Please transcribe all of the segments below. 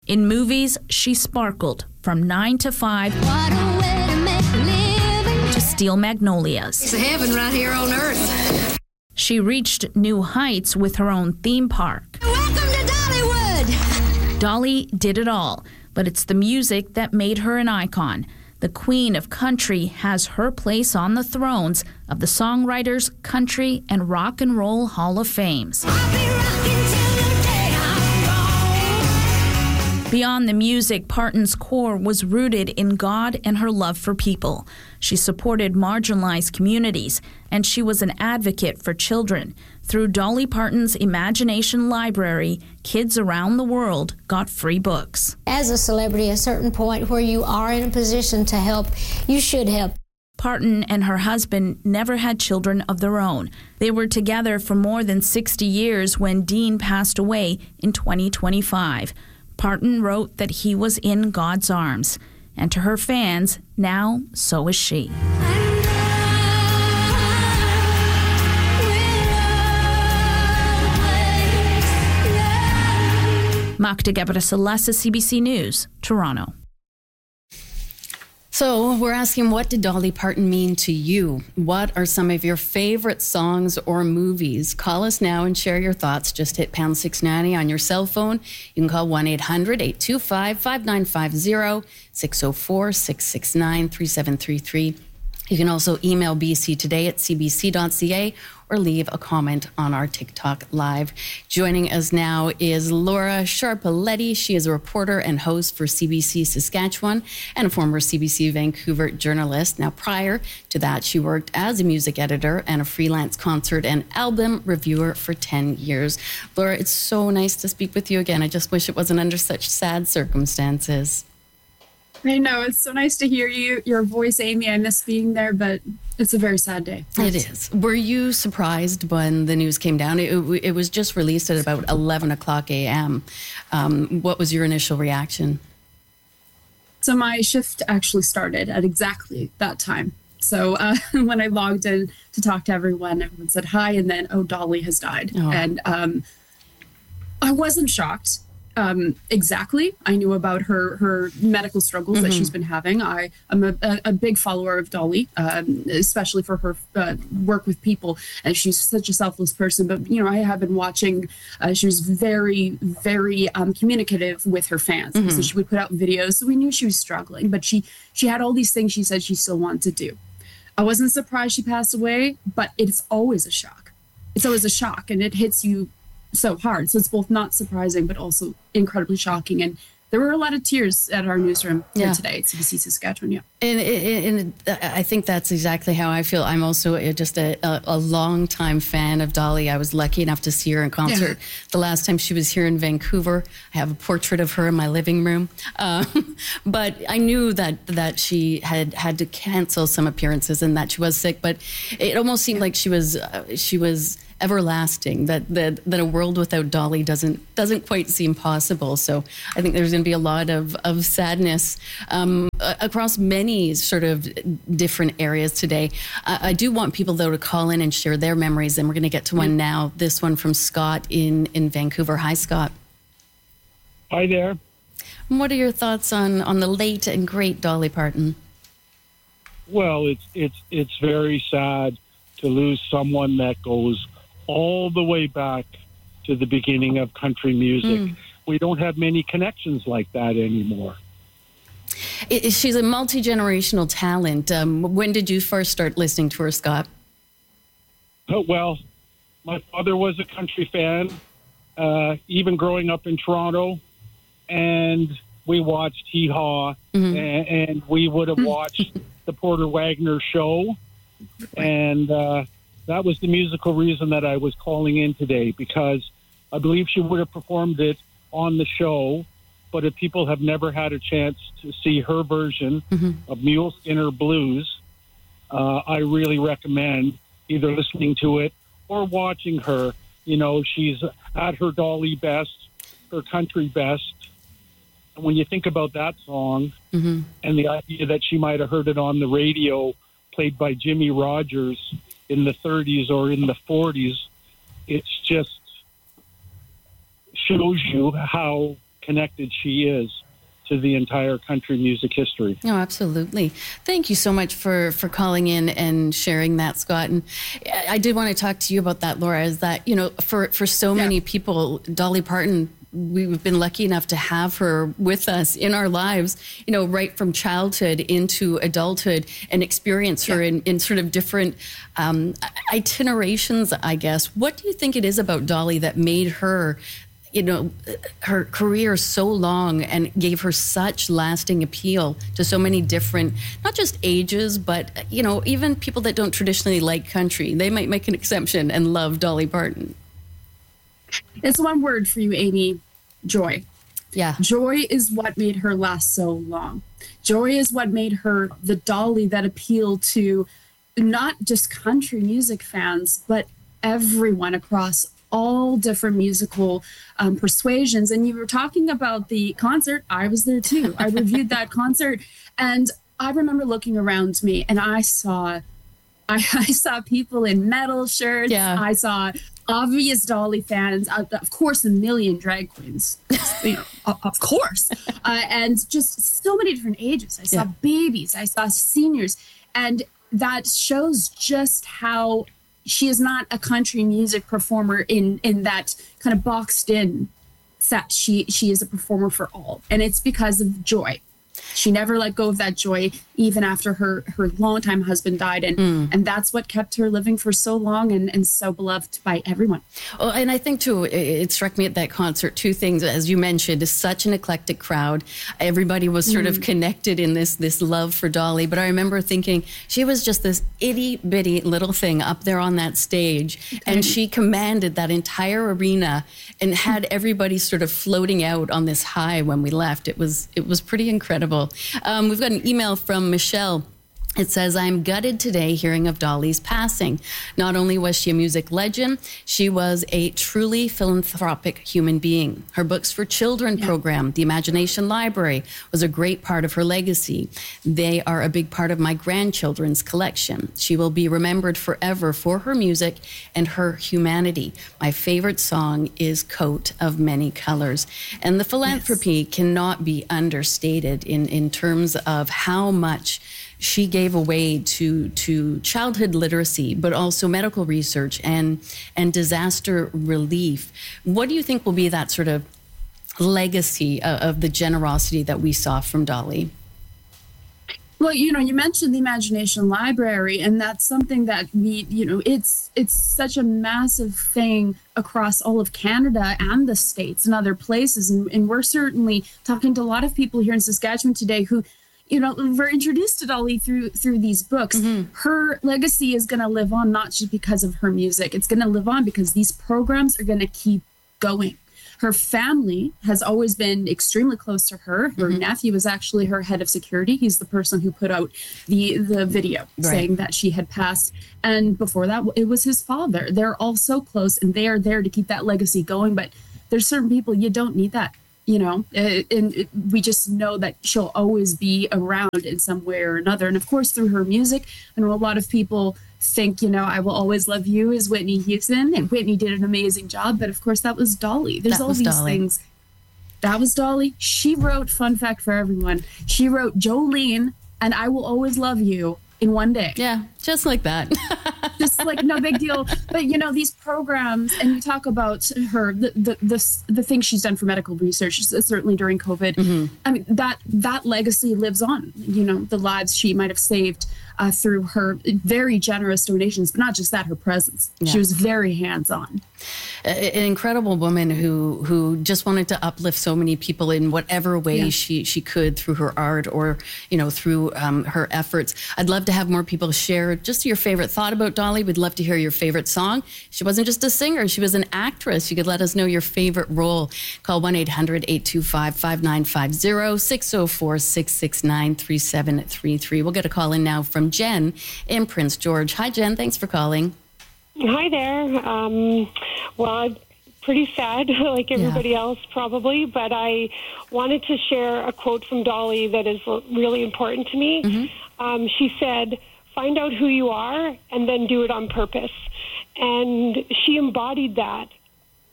In movies, she sparkled from 9 to 5 to Steel Magnolias. It's heaven right here on earth. She reached new heights with her own theme park. Welcome to Dollywood! Dolly did it all, but it's the music that made her an icon. The Queen of Country has her place on the thrones of the Songwriters, Country, and Rock and Roll Hall of Fames. Beyond the music, Parton's core was rooted in God and her love for people. She supported marginalized communities, and she was an advocate for children. Through Dolly Parton's Imagination Library, kids around the world got free books. As a celebrity, a certain point where you are in a position to help, you should help. Parton and her husband never had children of their own. They were together for more than 60 years when Dean passed away in 2025. Parton wrote that he was in God's arms. And to her fans, now so is she. Magda Gebrselassie, CBC News, Toronto. So we're asking, what did Dolly Parton mean to you? What are some of your favorite songs or movies? Call us now and share your thoughts. Just hit pound 690 on your cell phone. You can call 1-800-825-5950, 604-669-3733. You can also email BC Today at cbc.ca or leave a comment on our TikTok Live. Joining us now is Laura Sharpaletti. She is a reporter and host for CBC Saskatchewan and a former CBC Vancouver journalist. Now, prior to that, she worked as a music editor and a freelance concert and album reviewer for 10 years. Laura, it's so nice to speak with you again. I just wish it wasn't under such sad circumstances. I know. It's so nice to hear your voice, Amy. I miss being there, but it's a very sad day. It is. Were you surprised when the news came down? It was just released at about 11 o'clock a.m. What was your initial reaction? So my shift actually started at exactly that time. So when I logged in to talk to everyone said hi, and then, Dolly has died. Oh. And I wasn't shocked. Exactly. I knew about her medical struggles that she's been having. I'm a big follower of Dolly, especially for her work with people. And she's such a selfless person. But, I have been watching. She was very, very communicative with her fans. So she would put out videos. So we knew she was struggling. But she had all these things she said she still wanted to do. I wasn't surprised she passed away, but it's always a shock. It's always a shock, and it hits you so hard. So it's both not surprising, but also incredibly shocking. And there were a lot of tears at our newsroom here today at CBC Saskatchewan. Yeah. And I think that's exactly how I feel. I'm also just a long-time fan of Dolly. I was lucky enough to see her in concert the last time she was here in Vancouver. I have a portrait of her in my living room. But I knew that she had to cancel some appearances and that she was sick. But it almost seemed like she was everlasting, that a world without Dolly doesn't quite seem possible. So I think there's going to be a lot of sadness across many sort of different areas today. I do want people, though, to call in and share their memories, and we're going to get to one now. This one from Scott in Vancouver. Hi, Scott. Hi there. What are your thoughts on the late and great Dolly Parton? Well, it's very sad to lose someone that goes all the way back to the beginning of country music. We don't have many connections like that anymore. She's a multi-generational talent. When did you first start listening to her, Scott? Well, my father was a country fan, even growing up in Toronto, and we watched Hee Haw, and we would have watched the Porter Wagoner show, and that was the musical reason that I was calling in today, because I believe she would have performed it on the show, but if people have never had a chance to see her version of Mule Skinner Blues, I really recommend either listening to it or watching her. She's at her Dolly best, her country best. And when you think about that song and the idea that she might have heard it on the radio played by Jimmy Rogers in the 30s or in the 40s, it's just shows you how connected she is to the entire country music history. No, absolutely. Thank you so much for calling in and sharing that, Scott. And I did want to talk to you about that, Laura, is that, you know, for so many people, Dolly Parton, we've been lucky enough to have her with us in our lives, you know, right from childhood into adulthood, and experience her in sort of different itinerations, I guess. What do you think it is about Dolly that made her, you know, her career so long and gave her such lasting appeal to so many different, not just ages, but, you know, even people that don't traditionally like country, they might make an exception and love Dolly Parton? It's one word for you, Amy: joy. Yeah. Joy is what made her last so long. Joy is what made her the Dolly that appealed to not just country music fans, but everyone across all different musical persuasions. And you were talking about the concert. I was there too. I reviewed that concert, and I remember looking around me, and I saw people in metal shirts. Yeah. I saw obvious Dolly fans, of course, a million drag queens, you know, of course, and just so many different ages. I saw babies, I saw seniors, and that shows just how she is not a country music performer in that kind of boxed in set. She is a performer for all, and it's because of joy. She never let go of that joy, even after her longtime husband died. And that's what kept her living for so long and so beloved by everyone. Oh, and I think, too, it struck me at that concert, two things. As you mentioned, it's such an eclectic crowd. Everybody was sort of connected in this love for Dolly. But I remember thinking she was just this itty-bitty little thing up there on that stage. And she commanded that entire arena and had everybody sort of floating out on this high when we left. It was pretty incredible. We've got an email from Michelle. It says, I'm gutted today hearing of Dolly's passing. Not only was she a music legend, she was a truly philanthropic human being. Her Books for Children program, the Imagination Library, was a great part of her legacy. They are a big part of my grandchildren's collection. She will be remembered forever for her music and her humanity. My favorite song is Coat of Many Colors. And the philanthropy cannot be understated in terms of how much she gave away to childhood literacy, but also medical research and disaster relief. What do you think will be that sort of legacy of the generosity that we saw from Dolly? Well, you know, you mentioned the Imagination Library, and that's something that it's such a massive thing across all of Canada and the States and other places. And we're certainly talking to a lot of people here in Saskatchewan today who, you know, were introduced to Dolly through these books. Her legacy is going to live on, not just because of her music. It's going to live on because these programs are going to keep going. Her family has always been extremely close to her. Her nephew was actually her head of security. He's the person who put out the video saying that she had passed. And before that, it was his father. They're all so close, and they are there to keep that legacy going. But there's certain people you don't need that. You know, we just know that she'll always be around in some way or another. And of course, through her music, I know a lot of people think, you know, I Will Always Love You is Whitney Houston, and Whitney did an amazing job. But of course, that was Dolly. There's all these things. That was Dolly. She wrote, fun fact for everyone, she wrote Jolene and I Will Always Love You in one day. Yeah, just like that. Just like no big deal. But you know, these programs, and you talk about her, the things she's done for medical research, certainly during COVID. I mean, that legacy lives on. You know, the lives she might have saved through her very generous donations, but not just that, her presence. Yeah. She was very hands-on. An incredible woman who just wanted to uplift so many people in whatever way she could through her art or, you know, through her efforts. I'd love to have more people share just your favorite thought about Dolly. We'd love to hear your favorite song. She wasn't just a singer. She was an actress. You could let us know your favorite role. Call 1-800-825-5950, 604-669-3733. We'll get a call in now from Jen in Prince George. Hi, Jen. Thanks for calling. Hi there. Well, I'm pretty sad, like everybody else probably, but I wanted to share a quote from Dolly that is really important to me. She said, "Find out who you are and then do it on purpose." And she embodied that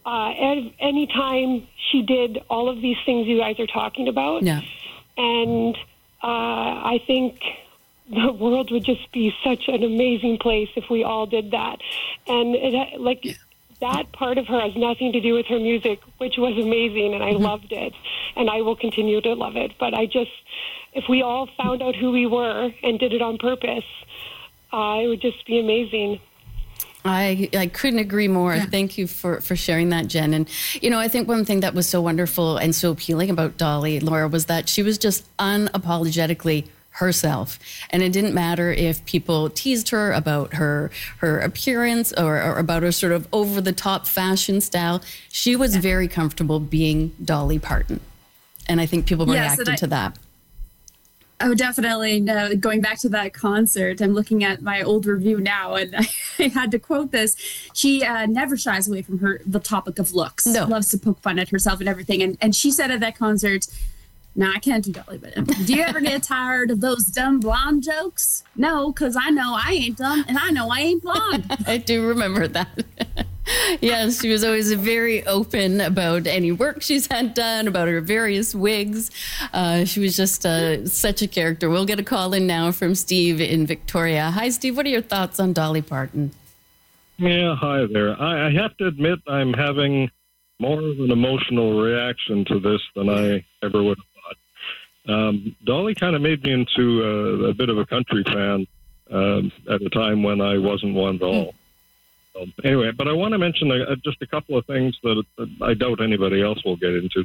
anytime she did all of these things you guys are talking about. Yeah. And I think the world would just be such an amazing place if we all did that. And that part of her has nothing to do with her music, which was amazing, and I loved it, and I will continue to love it. But if we all found out who we were and did it on purpose, it would just be amazing. I couldn't agree more. Yeah. Thank you for sharing that, Jen. And, I think one thing that was so wonderful and so appealing about Dolly, Laura, was that she was just unapologetically herself. And it didn't matter if people teased her about her appearance or about her sort of over-the-top fashion style. She was very comfortable being Dolly Parton. And I think people reacted to that. Oh, definitely. No, going back to that concert, I'm looking at my old review now, and I had to quote this. She never shies away from the topic of looks. No. Loves to poke fun at herself and everything. And she said at that concert, "No, I can't do Dolly, but do you ever get tired of those dumb blonde jokes? No, because I know I ain't dumb, and I know I ain't blonde." I do remember that. Yes, she was always very open about any work she's had done, about her various wigs. She was just such a character. We'll get a call in now from Steve in Victoria. Hi, Steve. What are your thoughts on Dolly Parton? Yeah, hi there. I have to admit I'm having more of an emotional reaction to this than I ever would have thought. Dolly kind of made me into a bit of a country fan at a time when I wasn't one at all. Anyway, but I want to mention just a couple of things that I doubt anybody else will get into.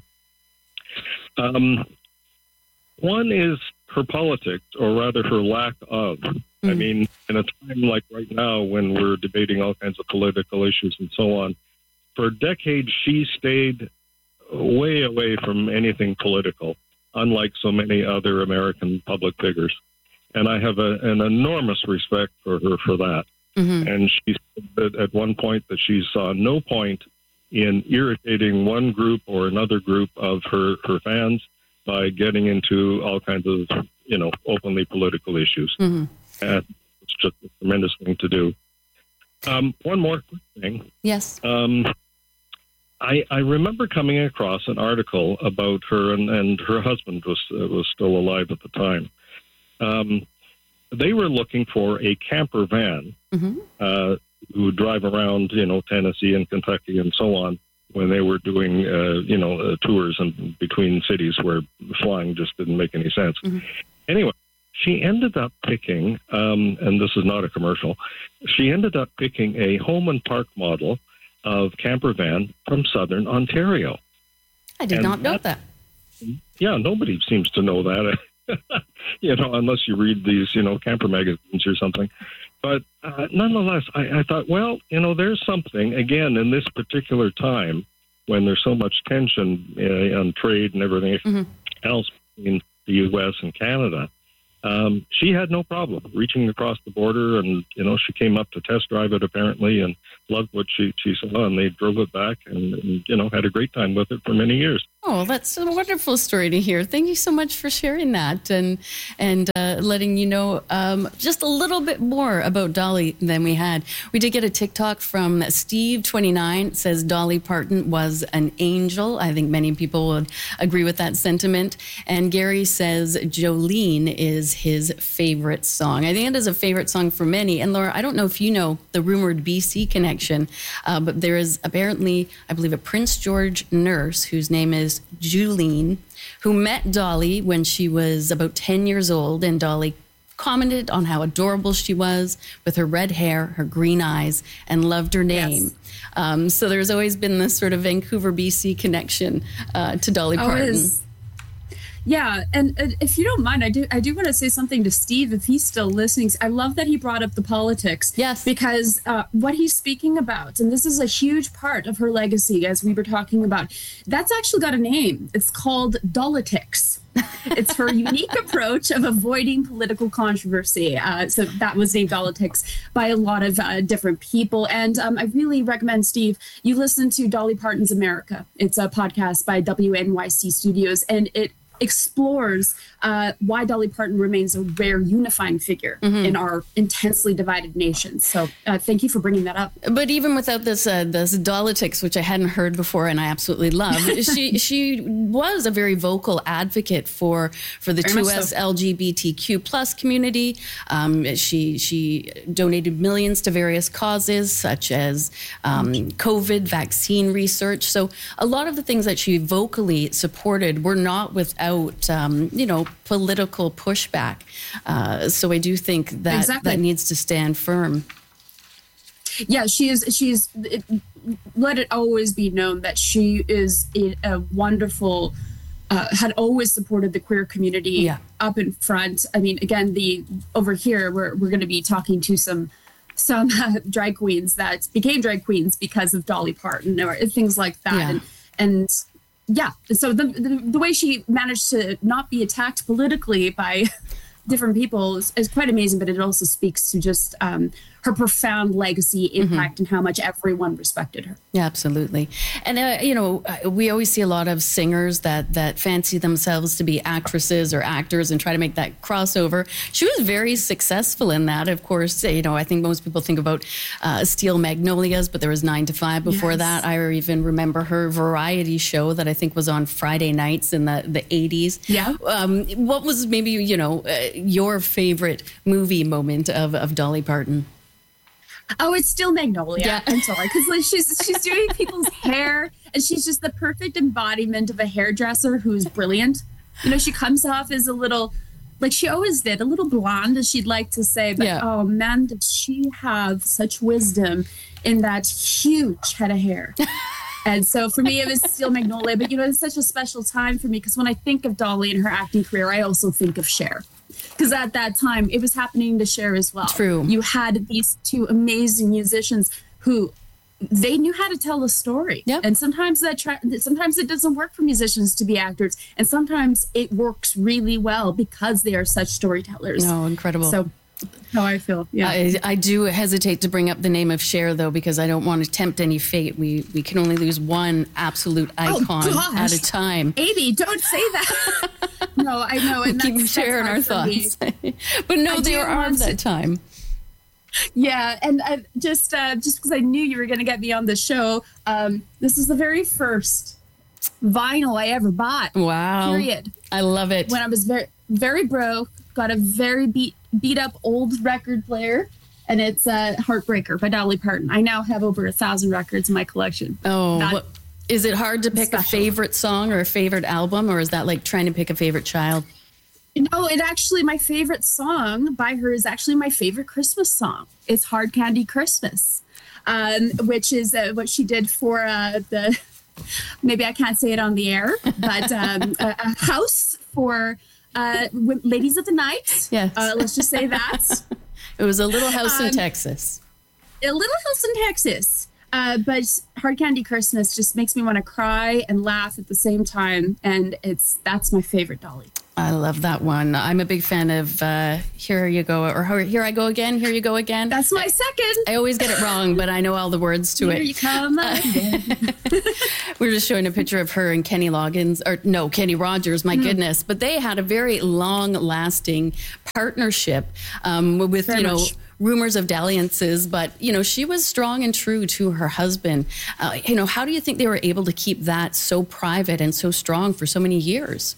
One is her politics, or rather her lack of. I mean, in a time like right now when we're debating all kinds of political issues and so on, for decades she stayed way away from anything political, unlike so many other American public figures. And I have an enormous respect for her for that. Mm-hmm. And she said at one point that she saw no point in irritating one group or another group of her fans by getting into all kinds of, openly political issues. Mm-hmm. And it's just a tremendous thing to do. One more quick thing. Yes. I remember coming across an article about her, and her husband was still alive at the time. They were looking for a camper van who would drive around, Tennessee and Kentucky and so on when they were doing, tours and between cities where flying just didn't make any sense. Mm-hmm. Anyway, she ended up picking, and this is not a commercial, she ended up picking a Holman Park model of camper van from Southern Ontario. I did not know that. Yeah, nobody seems to know that. Unless you read these, camper magazines or something. But nonetheless, I thought, well, there's something, again, in this particular time when there's so much tension on trade and everything else between the U.S. and Canada. She had no problem reaching across the border, and, she came up to test drive it apparently and loved what she saw, and they drove it back and had a great time with it for many years. Oh, that's a wonderful story to hear. Thank you so much for sharing that and letting just a little bit more about Dolly than we had. We did get a TikTok from Steve29. It says Dolly Parton was an angel. I think many people would agree with that sentiment. And Gary says Jolene is his favorite song. I think it is a favorite song for many. And Laura, I don't know if you know the rumored BC connection, but there is apparently, I believe, a Prince George nurse whose name is Jolene, who met Dolly when she was about 10 years old, and Dolly commented on how adorable she was with her red hair, her green eyes, and loved her name. Yes. So there's always been this sort of Vancouver, BC connection to Dolly Parton. Yeah, and if you don't mind, I do want to say something to Steve if he's still listening. I love that he brought up the politics. Yes. Because what he's speaking about, and this is a huge part of her legacy, as we were talking about, that's actually got a name. It's called Dolitics. It's her unique approach of avoiding political controversy. So that was named Dolitics by a lot of different people. And I really recommend, Steve, you listen to Dolly Parton's America. It's a podcast by WNYC Studios, and it explores why Dolly Parton remains a rare unifying figure in our intensely divided nation. So thank you for bringing that up. But even without this Dollytics, which I hadn't heard before and I absolutely love, she was a very vocal advocate for the Very 2S LGBTQ plus community. She donated millions to various causes such as COVID vaccine research. So a lot of the things that she vocally supported were not without political pushback. So I do think that that needs to stand firm. Yeah, she's let it always be known that she is a wonderful, had always supported the queer community up in front. I mean, again, over here, we're going to be talking to some drag queens that became drag queens because of Dolly Parton or things like that. And so the way she managed to not be attacked politically by different people is quite amazing, but it also speaks to just her profound legacy, impact, and how much everyone respected her. Yeah, absolutely. And, we always see a lot of singers that fancy themselves to be actresses or actors and try to make that crossover. She was very successful in that. Of course, I think most people think about Steel Magnolias, but there was 9 to 5 before that. I even remember her variety show that I think was on Friday nights in the 80s. Yeah. What was maybe, your favorite movie moment of Dolly Parton? Oh, it's Steel Magnolia. Yeah. I'm sorry, because she's doing people's hair, and she's just the perfect embodiment of a hairdresser who's brilliant. She comes off as a little, like she always did, a little blonde, as she'd like to say. But oh man, did she have such wisdom in that huge head of hair. And so for me, it was Steel Magnolia. But it's such a special time for me because when I think of Dolly and her acting career, I also think of Cher. Because at that time, it was happening to Cher as well. True. You had these two amazing musicians who they knew how to tell a story. Yep. And sometimes sometimes it doesn't work for musicians to be actors. And sometimes it works really well because they are such storytellers. Oh, incredible. So how I feel. Yeah. I do hesitate to bring up the name of Cher, though, because I don't want to tempt any fate. We can only lose one absolute icon at a time. Amy, don't say that. No, I know. And keep sharing our thoughts. But no, they were on that time. Yeah, and just because I knew you were going to get me on the show, this is the very first vinyl I ever bought. Wow. Period. I love it. When I was very, very broke, got a very beat up old record player, and it's Heartbreaker by Dolly Parton. I now have over 1,000 records in my collection. Oh, is it hard to pick a favorite song or a favorite album, or is that like trying to pick a favorite child? No, my favorite song by her is actually my favorite Christmas song. It's Hard Candy Christmas, which is what she did for maybe I can't say it on the air, but a house for ladies of the night. Yes. Let's just say that. It was a little house in Texas. A little house in Texas. But Hard Candy Christmas just makes me want to cry and laugh at the same time. And that's my favorite Dolly. I love that one. I'm a big fan of Here You Go, or Here I Go Again, Here You Go Again. That's my second. I always get it wrong, but I know all the words to Here you come again. We were just showing a picture of her and Kenny Rogers, my goodness. But they had a very long-lasting partnership with, very much. Rumors of dalliances, but, she was strong and true to her husband. How do you think they were able to keep that so private and so strong for so many years?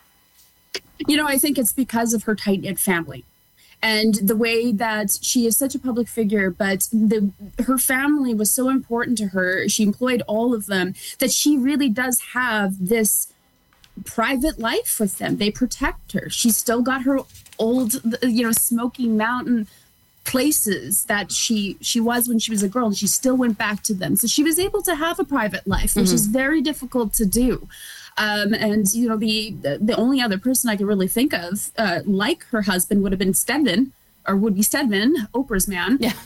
I think it's because of her tight-knit family and the way that she is such a public figure, but her family was so important to her. She employed all of them that she really does have this private life with them. They protect her. She's still got her old, Smoky Mountain places that she was when she was a girl, and she still went back to them. So she was able to have a private life, which is very difficult to do. The only other person I could really think of, like her husband, would be Stedman, Oprah's man. Yeah.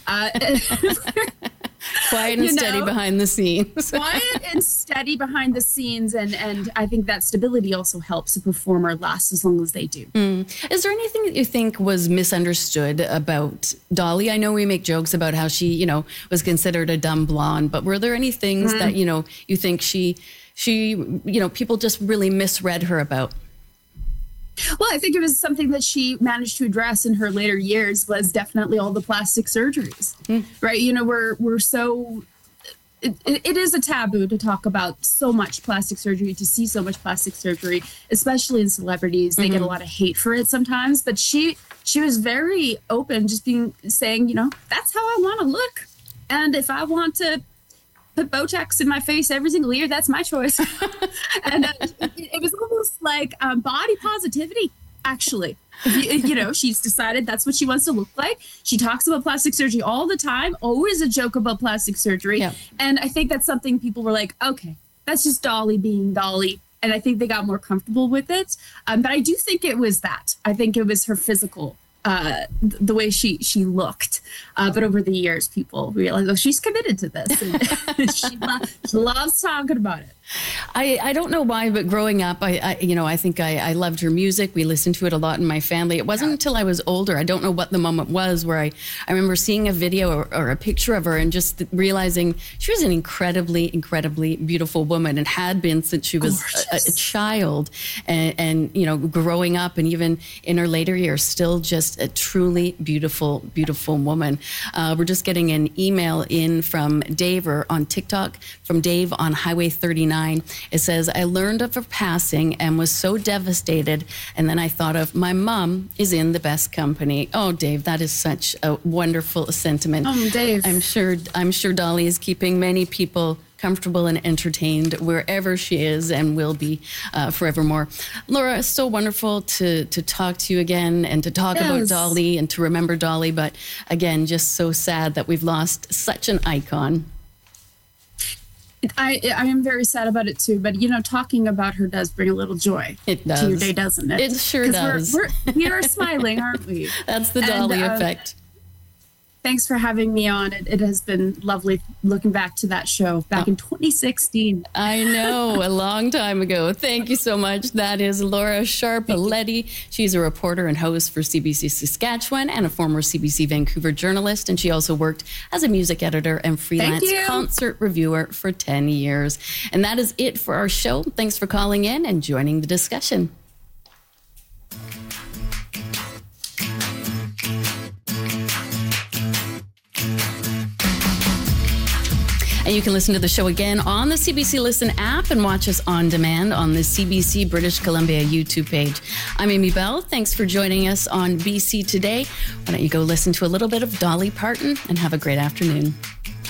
Quiet and steady behind the scenes. Quiet and steady behind the scenes. And I think that stability also helps a performer last as long as they do. Is there anything that you think was misunderstood about Dolly? I know we make jokes about how she, was considered a dumb blonde, but were there any things that, you think she people just really misread her about? Well, I think it was something that she managed to address in her later years was definitely all the plastic surgeries, right? You know, we're so, it is a taboo to talk about so much plastic surgery, to see so much plastic surgery, especially in celebrities. They get a lot of hate for it sometimes, but she was very open, just saying, you know, that's how I want to look. And if I want to put Botox in my face every single year, that's my choice. And it was almost like body positivity, actually. You know, she's decided that's what she wants to look like. She talks about plastic surgery all the time, always a joke about plastic surgery. Yeah. And I think that's something people were like, okay, that's just Dolly being Dolly. And I think they got more comfortable with it. But I do think it was that. I think it was her physical, the way she looked. But over the years, people realized, oh, she's committed to this. And she loves talking about it. I don't know why, but growing up, I think I loved her music. We listened to it a lot in my family. It wasn't until I was older, I don't know what the moment was, where I remember seeing a video or a picture of her and just realizing she was an incredibly, incredibly beautiful woman and had been since she was a child. And, you know, growing up and even in her later years, still just a truly beautiful, beautiful woman. We're just getting an email in from Dave on TikTok, from Dave on Highway 39. It says, I learned of her passing and was so devastated. And then I thought of my mom is in the best company. Oh, Dave, that is such a wonderful sentiment. Oh, Dave. I'm sure Dolly is keeping many people comfortable and entertained wherever she is and will be forevermore. Laura, it's so wonderful to talk to you again and to talk about Dolly and to remember Dolly. But again, just so sad that we've lost such an icon. I am very sad about it too, but you know, talking about her does bring a little joy to your day, doesn't it? It sure does. We are smiling, aren't we? That's the Dolly effect. Thanks for having me on. It has been lovely looking back to that show back in 2016. I know, a long time ago. Thank you so much. That is Laura Sharpelletti. She's a reporter and host for CBC Saskatchewan and a former CBC Vancouver journalist. And she also worked as a music editor and freelance concert reviewer for 10 years. And that is it for our show. Thanks for calling in and joining the discussion. And you can listen to the show again on the CBC Listen app and watch us on demand on the CBC British Columbia YouTube page. I'm Amy Bell. Thanks for joining us on BC Today. Why don't you go listen to a little bit of Dolly Parton and have a great afternoon.